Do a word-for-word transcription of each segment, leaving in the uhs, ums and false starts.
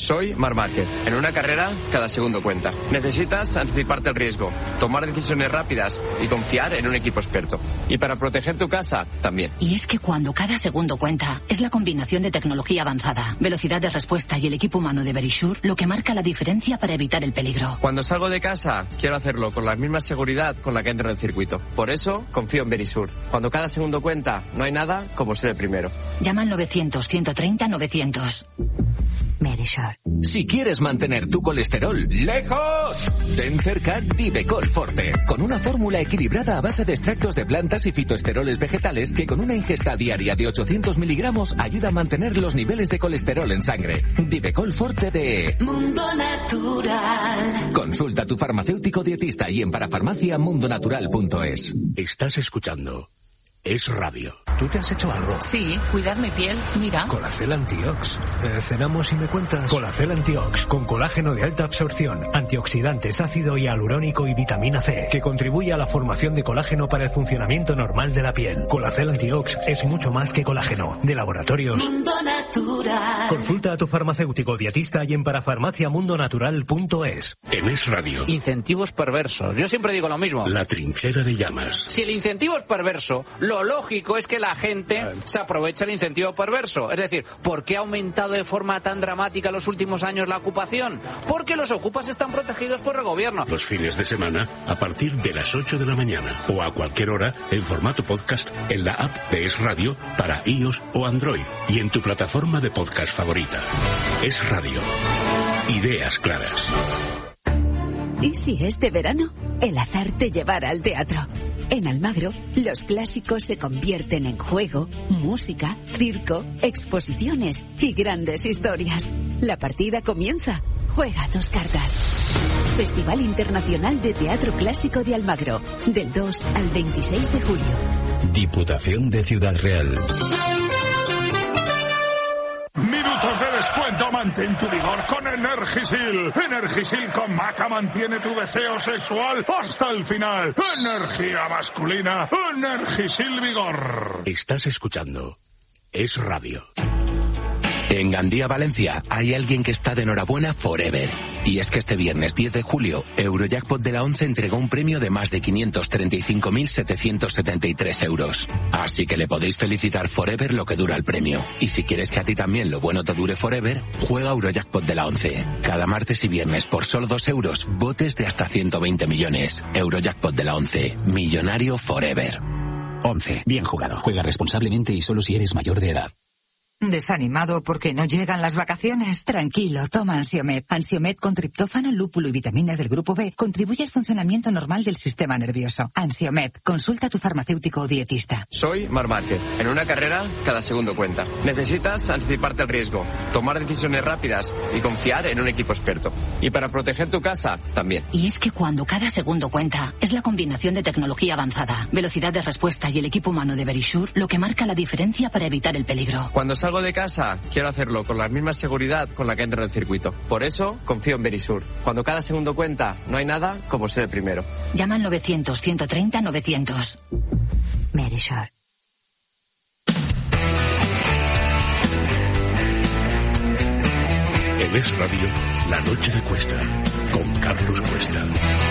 Soy Marc Márquez. En una carrera, cada segundo cuenta. Necesitas anticiparte al riesgo, tomar decisiones rápidas y confiar en un equipo experto. Y para proteger tu casa, también. Y es que cuando cada segundo cuenta, es la combinación de tecnología avanzada, velocidad de respuesta y el equipo humano de Verisure lo que marca la diferencia para evitar el peligro. Cuando salgo de casa, quiero hacerlo con la misma seguridad con la que entro en el circuito. Por eso, confío en Verisure. Cuando cada segundo cuenta, no hay nada como ser el primero. Llama al novecientos, ciento treinta, novecientos. Verisure. Si quieres mantener tu colesterol lejos, ten cerca Divecol Forte, con una fórmula equilibrada a base de extractos de plantas y fitoesteroles vegetales que con una ingesta diaria de ochocientos miligramos ayuda a mantener los niveles de colesterol en sangre. Divecol Forte de Mundo Natural. Consulta a tu farmacéutico dietista y en parafarmacia mundonatural punto es. Estás escuchando Es Radio. ¿Tú te has hecho algo? Sí, cuidar mi piel, mira. Colacel Antiox. Eh, cenamos y me cuentas. Colacel Antiox, con colágeno de alta absorción, antioxidantes, ácido hialurónico y vitamina C, que contribuye a la formación de colágeno para el funcionamiento normal de la piel. Colacel Antiox es mucho más que colágeno. De Laboratorios Mundo Natural. Consulta a tu farmacéutico dietista y en parafarmacia mundonatural punto es. En Es Radio. Incentivos perversos. Yo siempre digo lo mismo. La trinchera de llamas. Si el incentivo es perverso, lo lógico es que la gente se aproveche el incentivo perverso. Es decir, ¿por qué ha aumentado de forma tan dramática en los últimos años la ocupación? Porque los ocupas están protegidos por el gobierno. Los fines de semana a partir de las ocho de la mañana o a cualquier hora en formato podcast en la app de Es Radio para iOS o Android y en tu plataforma de podcast favorita. Es Radio. Ideas claras. ¿Y si este verano el azar te llevara al teatro? En Almagro, los clásicos se convierten en juego, música, circo, exposiciones y grandes historias. La partida comienza. Juega tus cartas. Festival Internacional de Teatro Clásico de Almagro, del dos al veintiséis de julio. Diputación de Ciudad Real. Minutos de descuento, mantén tu vigor con Energisil. Energisil con Maca mantiene tu deseo sexual hasta el final. Energía masculina, Energisil Vigor. Estás escuchando Es Radio. En Gandía, Valencia, hay alguien que está de enhorabuena forever. Y es que este viernes diez de julio, Eurojackpot de la once entregó un premio de más de quinientos treinta y cinco mil setecientos setenta y tres euros. Así que le podéis felicitar forever lo que dura el premio. Y si quieres que a ti también lo bueno te dure forever, juega Eurojackpot de la once. Cada martes y viernes por solo dos euros, botes de hasta ciento veinte millones. Eurojackpot de la once. Millonario forever. once. Bien jugado. Juega responsablemente y solo si eres mayor de edad. ¿Desanimado porque no llegan las vacaciones? Tranquilo, toma Ansiomed. Ansiomed con triptófano, lúpulo y vitaminas del grupo B contribuye al funcionamiento normal del sistema nervioso. Ansiomed, consulta a tu farmacéutico o dietista. Soy Marc Márquez. En una carrera, cada segundo cuenta. Necesitas anticiparte al riesgo, tomar decisiones rápidas y confiar en un equipo experto. Y para proteger tu casa, también. Y es que cuando cada segundo cuenta, es la combinación de tecnología avanzada, velocidad de respuesta y el equipo humano de Verisure lo que marca la diferencia para evitar el peligro. Cuando salgo de casa, quiero hacerlo con la misma seguridad con la que entro en el circuito. Por eso, confío en Verisure. Cuando cada segundo cuenta, no hay nada como ser el primero. Llama al novecientos, ciento treinta, novecientos. Verisure. En Es Radio, La Noche de Cuesta, con Carlos Cuesta.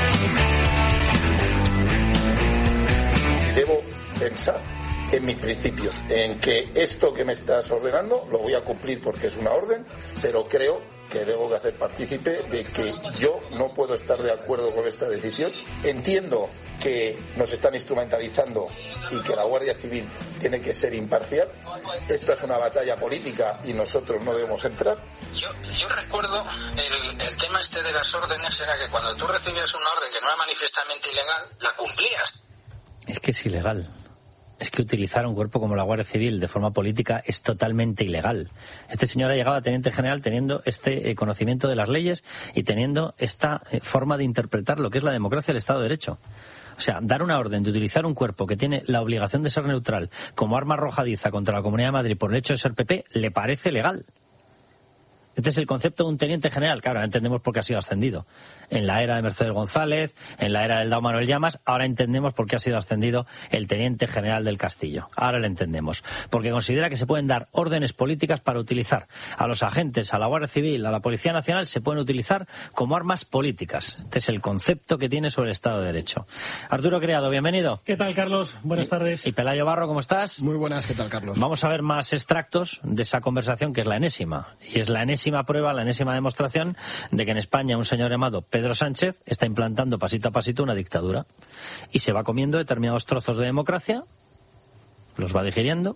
Debo pensar en mis principios, en que esto que me estás ordenando lo voy a cumplir porque es una orden, pero creo que debo de hacer partícipe de que yo no puedo estar de acuerdo con esta decisión. Entiendo que nos están instrumentalizando y que la Guardia Civil tiene que ser imparcial. Esto es una batalla política y nosotros no debemos entrar. Yo, yo recuerdo el, el tema este de las órdenes era que cuando tú recibías una orden que no era manifiestamente ilegal, la cumplías. Es que es ilegal. Es que utilizar un cuerpo como la Guardia Civil de forma política es totalmente ilegal. Este señor ha llegado a teniente general teniendo este eh, conocimiento de las leyes y teniendo esta eh, forma de interpretar lo que es la democracia y el Estado de Derecho. O sea, dar una orden de utilizar un cuerpo que tiene la obligación de ser neutral como arma arrojadiza contra la Comunidad de Madrid por el hecho de ser P P, le parece legal. Este es el concepto de un teniente general, que ahora entendemos por qué ha sido ascendido. En la era de Mercedes González, en la era del Dao Manuel Llamas, ahora entendemos por qué ha sido ascendido el teniente general del Castillo. Ahora lo entendemos. Porque considera que se pueden dar órdenes políticas para utilizar a los agentes, a la Guardia Civil, a la Policía Nacional, se pueden utilizar como armas políticas. Este es el concepto que tiene sobre el Estado de Derecho. Arturo Criado, bienvenido. ¿Qué tal, Carlos? Buenas tardes. Y Pelayo Barro, ¿cómo estás? Muy buenas, ¿qué tal, Carlos? Vamos a ver más extractos de esa conversación, que es la enésima. Y es la enésima prueba, la enésima demostración de que en España un señor llamado Pedro Sánchez está implantando pasito a pasito una dictadura. Y se va comiendo determinados trozos de democracia, los va digiriendo,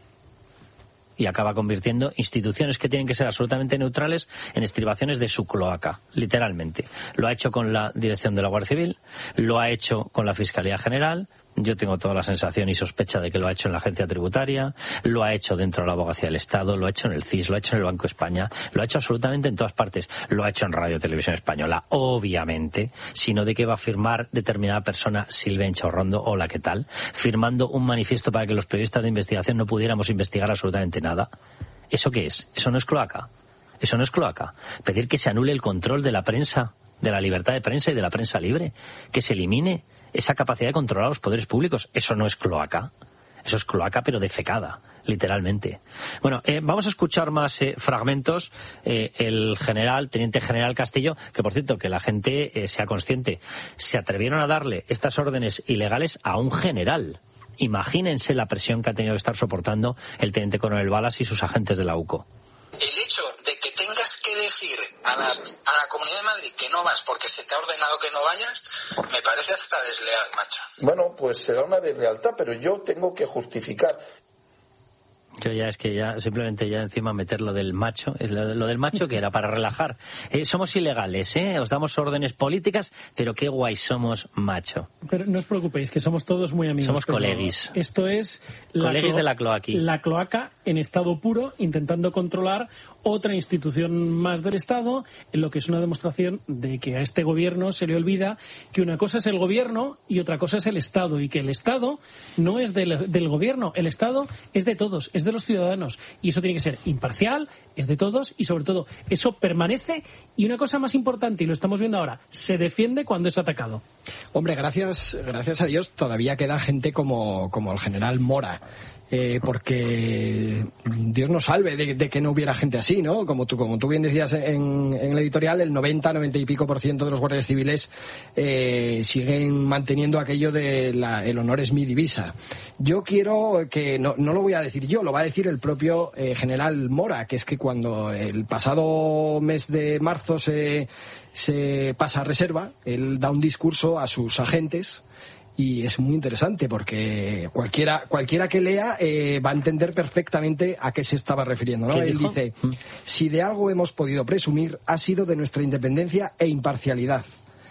y acaba convirtiendo instituciones que tienen que ser absolutamente neutrales en estribaciones de su cloaca, literalmente. Lo ha hecho con la dirección de la Guardia Civil, lo ha hecho con la Fiscalía General. Yo tengo toda la sensación y sospecha de que lo ha hecho en la Agencia Tributaria, lo ha hecho dentro de la Abogacía del Estado, lo ha hecho en el C I S, lo ha hecho en el Banco de España, lo ha hecho absolutamente en todas partes. Lo ha hecho en Radio Televisión Española, obviamente, sino de que va a firmar determinada persona, Silvia Inchaurrondo, hola, ¿qué tal?, firmando un manifiesto para que los periodistas de investigación no pudiéramos investigar absolutamente nada. ¿Eso qué es? Eso no es cloaca. Eso no es cloaca. Pedir que se anule el control de la prensa, de la libertad de prensa y de la prensa libre, que se elimine esa capacidad de controlar a los poderes públicos, eso no es cloaca. Eso es cloaca, pero defecada, literalmente. Bueno, eh, vamos a escuchar más eh, fragmentos. Eh, el general, teniente general Castillo, que por cierto, que la gente eh, sea consciente, se atrevieron a darle estas órdenes ilegales a un general. Imagínense la presión que ha tenido que estar soportando el teniente coronel Balas y sus agentes de la U C O. El hecho de que tengas que decir a la, a la Comunidad de Madrid que no vas porque se te ha ordenado que no vayas, me parece hasta desleal, macho. Bueno, pues será una deslealtad, pero yo tengo que justificar. Yo ya es que ya simplemente ya encima meter lo del macho, es lo, lo del macho que era para relajar. Eh, somos ilegales, ¿eh? Os damos órdenes políticas, pero qué guay somos, macho. Pero no os preocupéis, que somos todos muy amigos. Somos coleguis. Esto es la coleguis de la cloaqui. La cloaca en estado puro, intentando controlar otra institución más del Estado, en lo que es una demostración de que a este gobierno se le olvida que una cosa es el gobierno y otra cosa es el Estado, y que el Estado no es del, del gobierno, el Estado es de todos, es de los ciudadanos, y eso tiene que ser imparcial, es de todos, y sobre todo eso permanece, y una cosa más importante, y lo estamos viendo ahora, se defiende cuando es atacado. Hombre, gracias, gracias a Dios todavía queda gente como, como el general Mora. Eh, porque Dios nos salve de, de que no hubiera gente así, ¿no? Como tú, como tú bien decías en, en el editorial, el noventa, noventa y pico por ciento de los guardias civiles eh, siguen manteniendo aquello de la, el honor es mi divisa. Yo quiero que, no, no lo voy a decir yo, lo va a decir el propio eh, general Mora, que es que cuando el pasado mes de marzo se, se pasa a reserva, él da un discurso a sus agentes. Y es muy interesante porque cualquiera cualquiera que lea eh, va a entender perfectamente a qué se estaba refiriendo, ¿no? Él dice, si de algo hemos podido presumir ha sido de nuestra independencia e imparcialidad.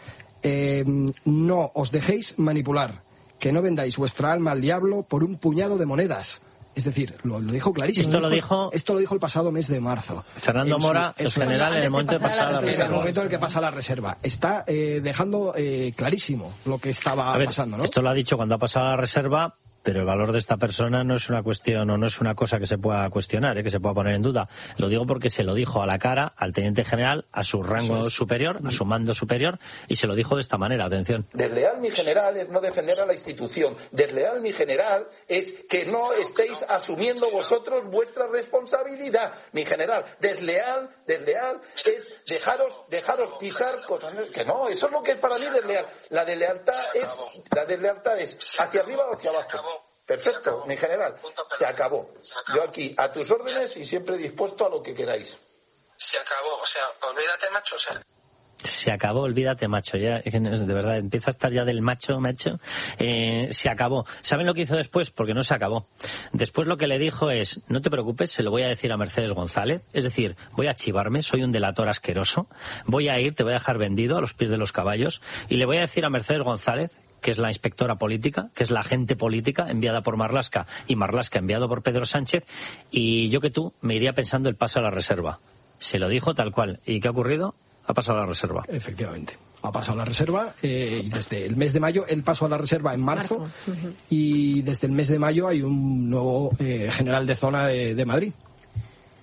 Eh, no os dejéis manipular, que no vendáis vuestra alma al diablo por un puñado de monedas. Es decir, lo, lo dijo clarísimo. Esto lo dijo, esto lo dijo el pasado mes de marzo. Fernando en Mora, su, el general, en el momento de pasar a la reserva. En el momento en el que pasa la reserva. Está eh, dejando eh, clarísimo lo que estaba ver, pasando, ¿no? Esto lo ha dicho cuando ha pasado a la reserva, pero el valor de esta persona no es una cuestión o no es una cosa que se pueda cuestionar, ¿eh? Que se pueda poner en duda. Lo digo porque se lo dijo a la cara al teniente general, a su rango es. superior, a su mando superior, y se lo dijo de esta manera, atención. Desleal, mi general, es no defender a la institución. Desleal, mi general, es que no estéis asumiendo vosotros vuestra responsabilidad. Mi general, desleal, desleal es dejaros, dejaros pisar cosas que no, eso es lo que es para mí desleal. La deslealtad es, la deslealtad es hacia arriba o hacia abajo. Perfecto, mi general, se acabó. Yo aquí, a tus órdenes y siempre dispuesto a lo que queráis. Se acabó, o sea, olvídate, macho, o sea... Se acabó, olvídate, macho. Ya, de verdad, empieza a estar ya del macho, macho. Eh, se acabó. ¿Saben lo que hizo después? Porque no se acabó. Después lo que le dijo es, no te preocupes, se lo voy a decir a Mercedes González. Es decir, voy a chivarme, soy un delator asqueroso. Voy a ir, te voy a dejar vendido a los pies de los caballos. Y le voy a decir a Mercedes González, que es la inspectora política, que es la agente política enviada por Marlaska y Marlaska enviado por Pedro Sánchez, y yo que tú me iría pensando el paso a la reserva. Se lo dijo tal cual. ¿Y qué ha ocurrido? Ha pasado a la reserva. Efectivamente. Ha pasado a la reserva eh, y desde el mes de mayo, él pasó a la reserva en marzo, marzo. Uh-huh. Y desde el mes de mayo hay un nuevo eh, general de zona de, de Madrid.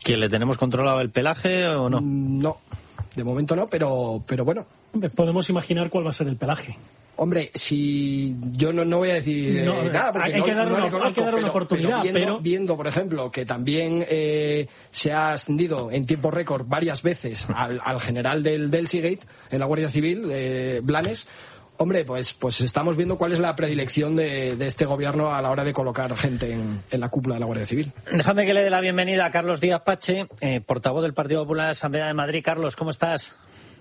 ¿Que le tenemos controlado el pelaje o no? No, de momento no, pero, pero bueno. Podemos imaginar cuál va a ser el pelaje. Hombre, si yo no, no voy a decir no, eh, nada, porque hay, no, que dar no una, conozco, hay que dar pero, una oportunidad, pero viendo, pero... viendo, por ejemplo, que también eh, se ha ascendido en tiempo récord varias veces al, al general del, del Seagate, en la Guardia Civil, eh, Blanes. Hombre, pues pues estamos viendo cuál es la predilección de, de este gobierno a la hora de colocar gente en, en la cúpula de la Guardia Civil. Déjame que le dé la bienvenida a Carlos Díaz Pache, eh, portavoz del Partido Popular de la Asamblea de Madrid. Carlos, ¿cómo estás?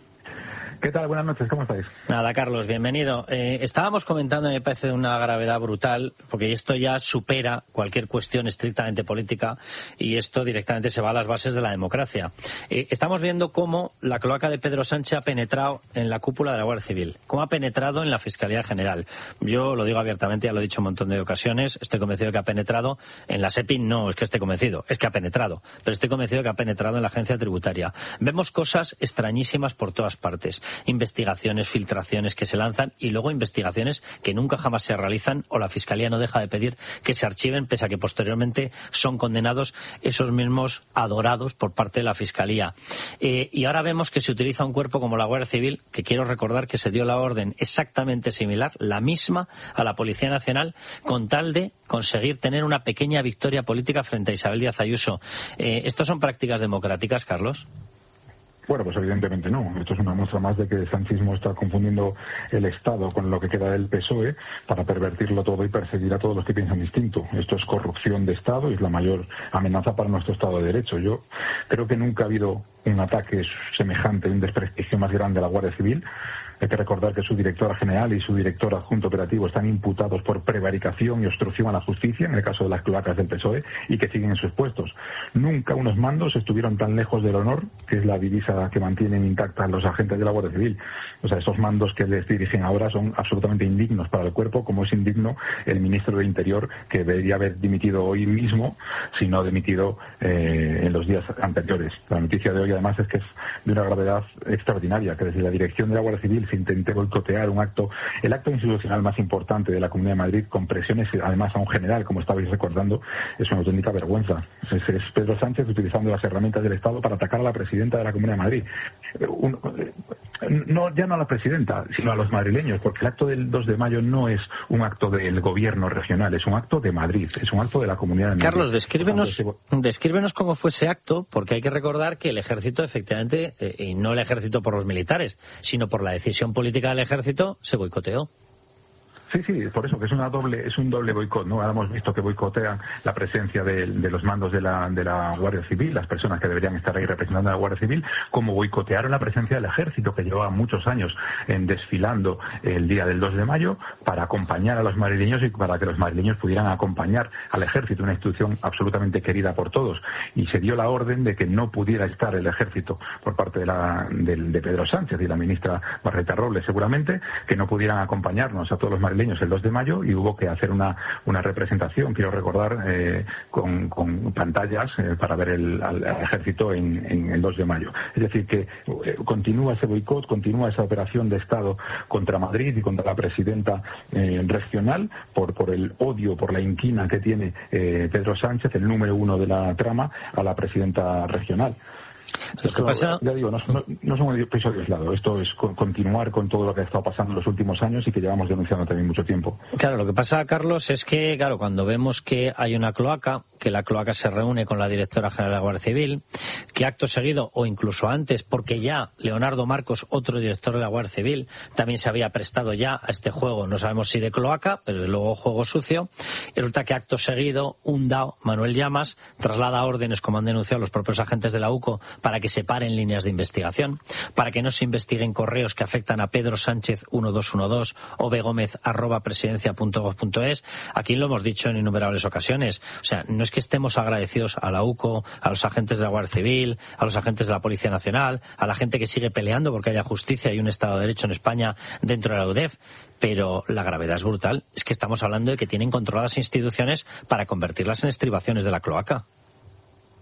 ¿Qué tal? Buenas noches, ¿cómo estáis? Nada, Carlos, bienvenido. Eh, estábamos comentando, me parece de una gravedad brutal, porque esto ya supera cualquier cuestión estrictamente política y esto directamente se va a las bases de la democracia. Eh, estamos viendo cómo la cloaca de Pedro Sánchez ha penetrado en la cúpula de la Guardia Civil, cómo ha penetrado en la Fiscalía General. Yo lo digo abiertamente, ya lo he dicho un montón de ocasiones, estoy convencido de que ha penetrado en la SEPI, no es que esté convencido, es que ha penetrado, pero estoy convencido de que ha penetrado en la Agencia Tributaria. Vemos cosas extrañísimas por todas partes. Investigaciones, filtraciones que se lanzan y luego investigaciones que nunca jamás se realizan o la Fiscalía no deja de pedir que se archiven pese a que posteriormente son condenados esos mismos adorados por parte de la Fiscalía. Eh, y ahora vemos que se utiliza un cuerpo como la Guardia Civil, que quiero recordar que se dio la orden exactamente similar, la misma a la Policía Nacional, con tal de conseguir tener una pequeña victoria política frente a Isabel Díaz Ayuso. Eh, ¿Estos son prácticas democráticas, Carlos? Bueno, pues evidentemente no. Esto es una muestra más de que el sanchismo está confundiendo el Estado con lo que queda del P S O E para pervertirlo todo y perseguir a todos los que piensan distinto. Esto es corrupción de Estado y es la mayor amenaza para nuestro Estado de Derecho. Yo creo que nunca ha habido un ataque semejante, un desprestigio más grande a la Guardia Civil. Hay que recordar que su directora general y su director adjunto operativo están imputados por prevaricación y obstrucción a la justicia, en el caso de las cloacas del P S O E, y que siguen en sus puestos. Nunca unos mandos estuvieron tan lejos del honor, que es la divisa que mantienen intactas los agentes de la Guardia Civil. O sea, esos mandos que les dirigen ahora son absolutamente indignos para el cuerpo, como es indigno el ministro de Interior, que debería haber dimitido hoy mismo, si no dimitido eh, en los días anteriores. La noticia de hoy, además, es que es de una gravedad extraordinaria, que desde la dirección de la Guardia Civil se intenté boicotear un acto, el acto institucional más importante de la Comunidad de Madrid, con presiones además a un general, como estabais recordando. Es una auténtica vergüenza. Es, es Pedro Sánchez utilizando las herramientas del Estado para atacar a la presidenta de la Comunidad de Madrid. Un, no, ya no a la presidenta, sino a los madrileños, porque el acto del dos de mayo no es un acto del gobierno regional, es un acto de Madrid, es un acto de la Comunidad de Madrid. Carlos, descríbenos, descríbenos cómo fue ese acto, porque hay que recordar que el ejército, efectivamente, eh, y no el ejército por los militares, sino por la decisión política del ejército, se boicoteó. Sí, sí, por eso que es una doble, es un doble boicot, ¿no? Ahora hemos visto que boicotean la presencia de, de los mandos de la, de la Guardia Civil, las personas que deberían estar ahí representando a la Guardia Civil, como boicotearon la presencia del Ejército, que llevaba muchos años en desfilando el día del dos de mayo para acompañar a los madrileños y para que los madrileños pudieran acompañar al Ejército, una institución absolutamente querida por todos. Y se dio la orden de que no pudiera estar el Ejército por parte de, la, de, de Pedro Sánchez y la ministra Margarita Robles, seguramente, que no pudieran acompañarnos a todos los madrileños el dos de mayo, y hubo que hacer una, una representación, quiero recordar, eh, con, con pantallas eh, para ver el, al, al ejército en, en el dos de mayo. Es decir, que eh, continúa ese boicot, continúa esa operación de Estado contra Madrid y contra la presidenta eh, regional por, por el odio, por la inquina que tiene eh, Pedro Sánchez, el número uno de la trama, a la presidenta regional. Lo que pasa... Ya digo, no, no, no es un episodio aislado. Esto es con, continuar con todo lo que ha estado pasando en los últimos años y que llevamos denunciando también mucho tiempo. Claro, lo que pasa, Carlos, es que, claro, cuando vemos que hay una cloaca, que la cloaca se reúne con la directora general de la Guardia Civil, que acto seguido, o incluso antes, porque ya Leonardo Marcos, otro director de la Guardia Civil, también se había prestado ya a este juego, no sabemos si de cloaca, pero desde luego juego sucio, y resulta que acto seguido, un D A O, Manuel Llamas, traslada órdenes, como han denunciado los propios agentes de la U C O, para que se paren líneas de investigación, para que no se investiguen correos que afectan a Pedro Sánchez uno dos uno dos o begómez arroba presidencia punto gob punto es. Aquí lo hemos dicho en innumerables ocasiones. O sea, no es que estemos agradecidos a la U C O, a los agentes de la Guardia Civil, a los agentes de la Policía Nacional, a la gente que sigue peleando porque haya justicia y un Estado de Derecho en España dentro de la U D E F, pero la gravedad es brutal. Es que estamos hablando de que tienen controladas instituciones para convertirlas en estribaciones de la cloaca.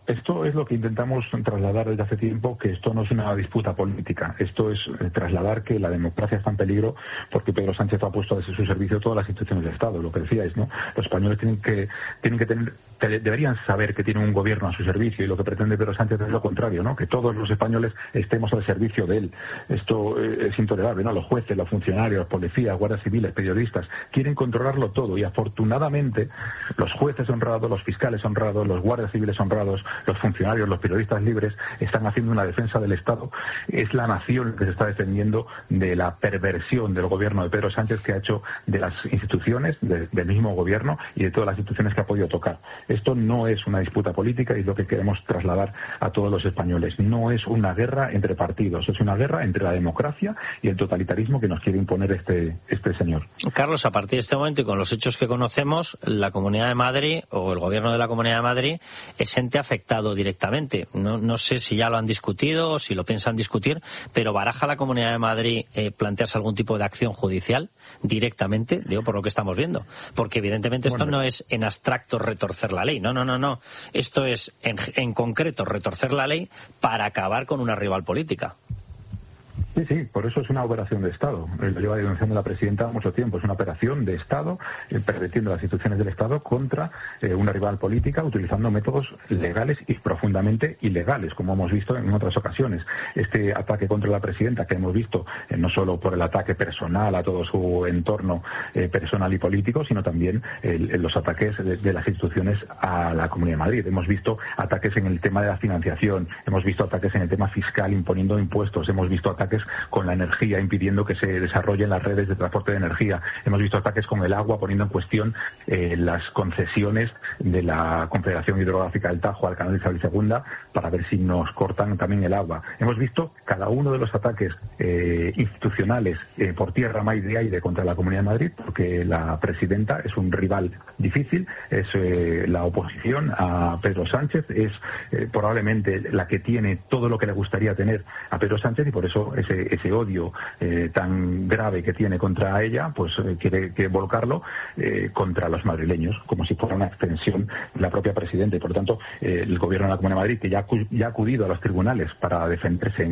Esto es lo que intentamos trasladar desde hace tiempo, que esto no es una disputa política. Esto es eh, trasladar que la democracia está en peligro porque Pedro Sánchez ha puesto a su servicio todas las instituciones del Estado. Lo que decíais, ¿no? Los españoles tienen que tienen que tener, deberían saber que tienen un gobierno a su servicio, y lo que pretende Pedro Sánchez es lo contrario, ¿no? Que todos los españoles estemos al servicio de él. Esto eh, es intolerable, ¿no? Los jueces, los funcionarios, los policías, guardias civiles, periodistas quieren controlarlo todo, y afortunadamente los jueces honrados, los fiscales honrados, los guardias civiles honrados, los funcionarios, los periodistas libres están haciendo una defensa del Estado. Es la nación que se está defendiendo de la perversión del gobierno de Pedro Sánchez, que ha hecho de las instituciones, de, del mismo gobierno y de todas las instituciones que ha podido tocar. Esto no es una disputa política, y es lo que queremos trasladar a todos los españoles. No es una guerra entre partidos, es una guerra entre la democracia y el totalitarismo que nos quiere imponer este, este señor. Carlos, a partir de este momento y con los hechos que conocemos, la Comunidad de Madrid o el gobierno de la Comunidad de Madrid es ente afectado directamente. No, no sé si ya lo han discutido o si lo piensan discutir, pero ¿baraja la Comunidad de Madrid eh, plantearse algún tipo de acción judicial directamente? Digo, por lo que estamos viendo. Porque evidentemente esto bueno, no es en abstracto retorcer la ley. No, no, no, no. Esto es en, en concreto retorcer la ley para acabar con una rival política. Sí, sí, por eso es una operación de Estado. Lo lleva denunciando la presidenta mucho tiempo. Es una operación de Estado, eh, pervirtiendo las instituciones del Estado contra eh, una rival política, utilizando métodos legales y profundamente ilegales, como hemos visto en otras ocasiones. Este ataque contra la presidenta, que hemos visto eh, no solo por el ataque personal a todo su entorno eh, personal y político, sino también eh, los ataques de, de las instituciones a la Comunidad de Madrid. Hemos visto ataques en el tema de la financiación, hemos visto ataques en el tema fiscal, imponiendo impuestos, hemos visto ataques con la energía, impidiendo que se desarrollen las redes de transporte de energía. Hemos visto ataques con el agua, poniendo en cuestión eh, las concesiones de la Confederación Hidrográfica del Tajo al canal Isabel segunda para ver si nos cortan también el agua. Hemos visto cada uno de los ataques eh, institucionales eh, por tierra, mar y aire contra la Comunidad de Madrid, porque la presidenta es un rival difícil, es eh, la oposición a Pedro Sánchez, es eh, probablemente la que tiene todo lo que le gustaría tener a Pedro Sánchez, y por eso ese, ese odio eh, tan grave que tiene contra ella, pues eh, quiere, quiere volcarlo eh, contra los madrileños, como si fuera una extensión de la propia presidenta. Y por lo tanto, eh, el gobierno de la Comunidad de Madrid, que ya, ya ha acudido a los tribunales para defenderse